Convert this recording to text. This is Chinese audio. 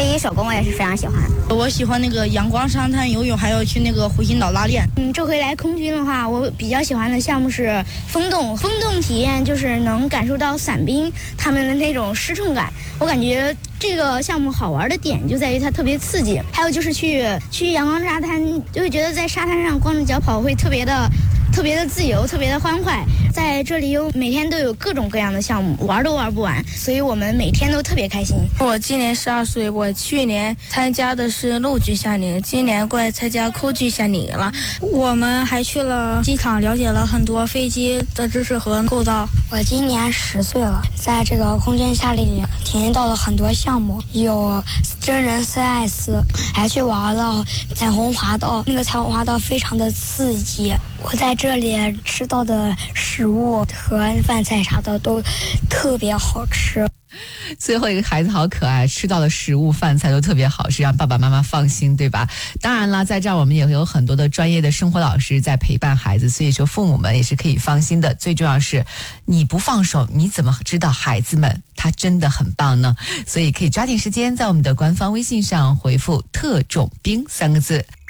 第一手工我也是非常喜欢。 我喜欢那个阳光沙滩游泳，还有去那个湖心岛拉练。 这回来空军的话，我比较喜欢的项目是风洞。风洞体验就是能感受到伞兵他们的那种失重感。我感觉这个项目好玩的点就在于它特别刺激。还有就是去阳光沙滩，就会觉得在沙滩上光着脚跑会特别的自由，特别的欢快。在这里每天都有各种各样的项目，玩都玩不完，所以我们每天都特别开心。 我今年12岁，我去年参加的是陆军夏令营，今年过来参加空军夏令营了。我们还去了机场，了解了很多飞机的知识和构造。 我今年10岁了，在这个空军夏令营体验到了很多项目，有真人 CS， 还去玩了彩虹滑道，那个彩虹滑道非常的刺激。我在这里吃到的食物和饭菜啥的都特别好吃。 最后一个孩子好可爱，吃到的食物饭菜都特别好吃，让爸爸妈妈放心，对吧？当然了，在这儿我们也会有很多的专业的生活老师在陪伴孩子，所以说父母们也是可以放心的。最重要是你不放手，你怎么知道孩子们他真的很棒呢？所以可以抓紧时间在我们的官方微信上回复特种兵3个字。